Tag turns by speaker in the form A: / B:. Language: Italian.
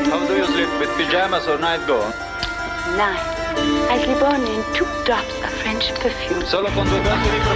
A: How do you sleep, with pajamas or night gown?
B: Night. I sleep only in 2 drops of French perfume.
A: Solo con 2 gocce di profumo.